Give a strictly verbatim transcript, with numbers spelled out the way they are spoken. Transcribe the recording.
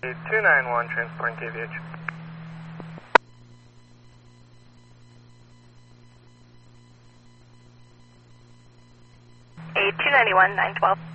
two nine one, transporting K V H. eight two nine one, nine twelve.